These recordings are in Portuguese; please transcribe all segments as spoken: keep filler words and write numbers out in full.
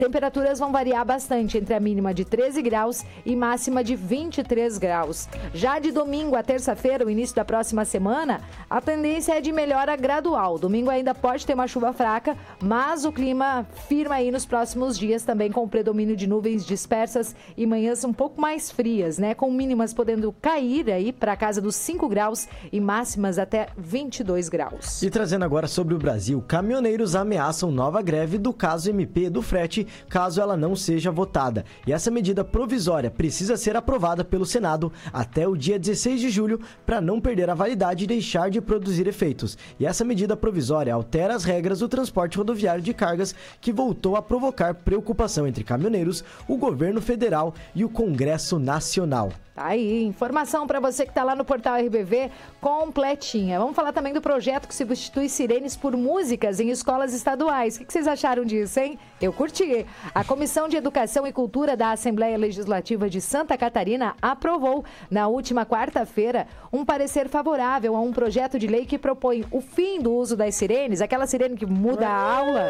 Temperaturas vão variar bastante, entre a mínima de treze graus e máxima de vinte e três graus. Já de domingo a terça-feira, o início da próxima semana, a tendência é de melhora gradual. Domingo ainda pode ter uma chuva fraca, mas o clima firma aí nos próximos dias, também com o predomínio de nuvens dispersas e manhãs um pouco mais frias, né? Com mínimas podendo cair aí para casa dos cinco graus e máximas até vinte e dois graus. E trazendo agora sobre o Brasil, caminhoneiros ameaçam nova greve do caso M P do frete, caso ela não seja votada. E essa medida provisória precisa ser aprovada pelo Senado até o dia dezesseis de julho para não perder a validade e deixar de produzir efeitos. E essa medida provisória altera as regras do transporte rodoviário de cargas, que voltou a provocar preocupação entre caminhoneiros, o governo federal e o Congresso Nacional. Tá aí, informação para você que tá lá no portal R B V completinha. Vamos falar também do projeto que substitui sirenes por músicas em escolas estaduais. O que vocês acharam disso, hein? Eu curti. A Comissão de Educação e Cultura da Assembleia Legislativa de Santa Catarina aprovou, na última quarta-feira, um parecer favorável a um projeto de lei que propõe o fim do uso das sirenes, aquela sirene que muda a aula.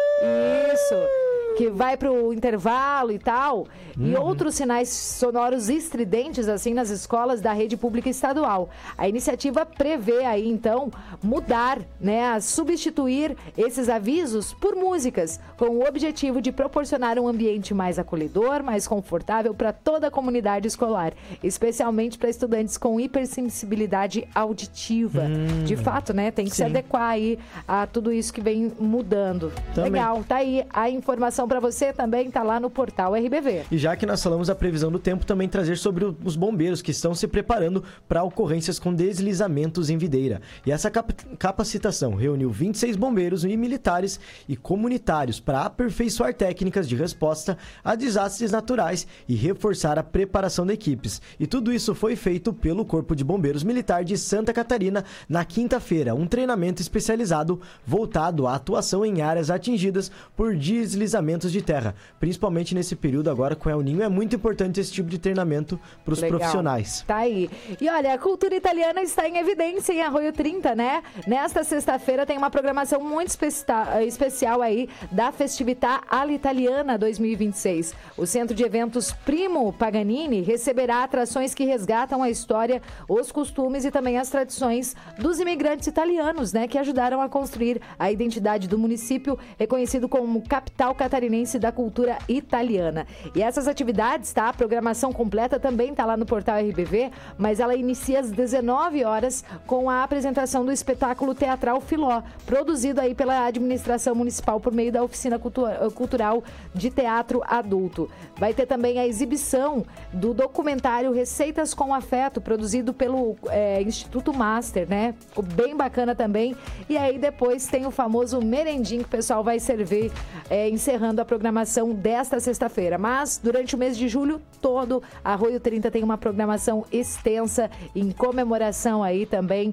Isso. Que vai para o intervalo e tal, uhum. e outros sinais sonoros estridentes, assim, nas escolas da rede pública estadual. A iniciativa prevê aí, então, mudar, né, substituir esses avisos por músicas, com o objetivo de proporcionar um ambiente mais acolhedor, mais confortável para toda a comunidade escolar, especialmente para estudantes com hipersensibilidade auditiva. Hum. De fato, né, tem que Sim. se adequar aí a tudo isso que vem mudando. Também. Legal, tá aí a informação para você, também tá lá no portal R B V. E já que nós falamos a previsão do tempo, também trazer sobre os bombeiros que estão se preparando para ocorrências com deslizamentos em Videira. E essa cap- capacitação reuniu vinte e seis bombeiros e militares e comunitários para aperfeiçoar técnicas de resposta a desastres naturais e reforçar a preparação de equipes. E tudo isso foi feito pelo Corpo de Bombeiros Militar de Santa Catarina na quinta-feira, um treinamento especializado voltado à atuação em áreas atingidas por deslizamentos de terra, principalmente nesse período agora com o El Niño. É muito importante esse tipo de treinamento para os profissionais. Tá aí. E olha, a cultura italiana está em evidência em Arroio trinta, né? Nesta sexta-feira tem uma programação muito espe- especial aí da Festività all'Italiana dois mil e vinte e seis. O Centro de Eventos Primo Paganini receberá atrações que resgatam a história, os costumes e também as tradições dos imigrantes italianos, né? Que ajudaram a construir a identidade do município, reconhecido como capital catarinense da cultura italiana. E essas atividades, tá? A programação completa também tá lá no portal R B V, mas ela inicia às dezenove horas com a apresentação do espetáculo teatral Filó, produzido aí pela administração municipal por meio da Oficina Cultu- Cultural de Teatro Adulto. Vai ter também a exibição do documentário Receitas com Afeto, produzido pelo é, Instituto Master, né? Ficou bem bacana também. E aí depois tem o famoso merendinho que o pessoal vai servir, é, encerrando a programação desta sexta-feira. Mas durante o mês de julho todo, Arroio trinta tem uma programação extensa em comemoração aí também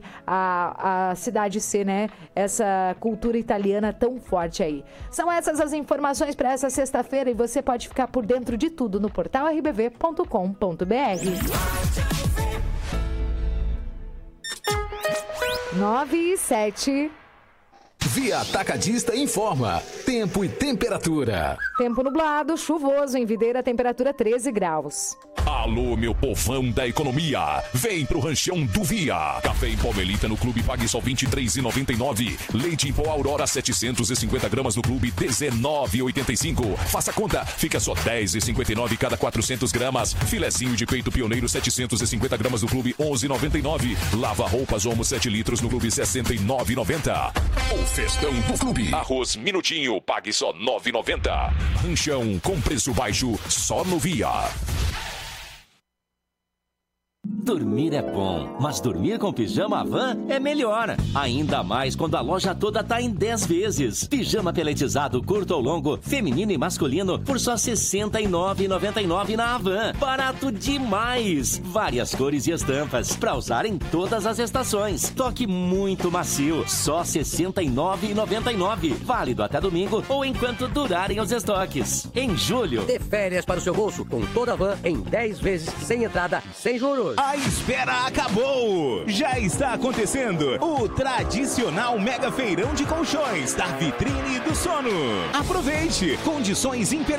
a, a cidade ser, né, essa cultura italiana tão forte aí. São essas as informações para essa sexta-feira e você pode ficar por dentro de tudo no portal r b v ponto com ponto b r. nove e sete. Via Atacadista informa. Tempo e temperatura. Tempo nublado, chuvoso em Videira, temperatura treze graus. Alô, meu povão da economia. Vem pro ranchão do Via. Café em pó Melita no Clube pague só vinte e três reais e noventa e nove centavos. Leite em pó Aurora setecentos e cinquenta gramas no Clube dezenove reais e oitenta e cinco centavos. Faça conta, fica só dez reais e cinquenta e nove centavos cada quatrocentas gramas. Filezinho de peito pioneiro setecentos e cinquenta gramas no Clube onze reais e noventa e nove centavos. Lava roupas Omo sete litros no Clube sessenta e nove reais e noventa centavos. O festão do Clube. Arroz Minutinho, pague só nove reais e noventa centavos. Ranchão com preço baixo só no Via. Dormir é bom, mas dormir com pijama Havan é melhor. Ainda mais quando a loja toda tá em dez vezes. Pijama peletizado curto ou longo, feminino e masculino por só sessenta e nove reais e noventa e nove centavos na Havan. Barato demais! Várias cores e estampas para usar em todas as estações. Toque muito macio, só sessenta e nove reais e noventa e nove centavos. Válido até domingo ou enquanto durarem os estoques. Em julho, dê férias para o seu bolso com toda a Havan em dez vezes sem entrada, sem juros. A espera acabou! Já está acontecendo o tradicional Mega Feirão de Colchões da Vitrine do Sono. Aproveite! Condições imperdíveis.